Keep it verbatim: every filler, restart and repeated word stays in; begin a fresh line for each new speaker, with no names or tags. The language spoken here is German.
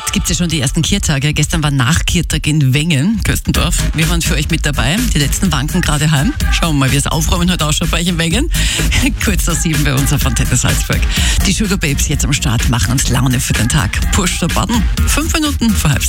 Es gibt ja schon die ersten Kirtage. Gestern war Nachkirtag in Wengen, Köstendorf. Wir waren für euch mit dabei. Die letzten wanken gerade heim. Schauen wir mal, wie es Aufräumen heute ausschaut bei euch in Wengen. Kurz nach sieben bei uns auf Antenne Salzburg. Die Sugar Babes jetzt am Start machen uns Laune für den Tag. Push the button. Fünf Minuten vor halb